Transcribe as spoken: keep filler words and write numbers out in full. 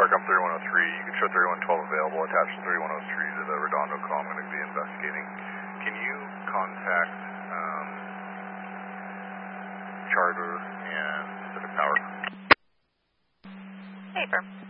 Park, I'm thirty-one oh three. You can show thirty-one twelve available. Attached to thirty-one oh three to the Redondo call. I'm going to be investigating. Can you contact um, Charter and Pacific Power? Hey, firm.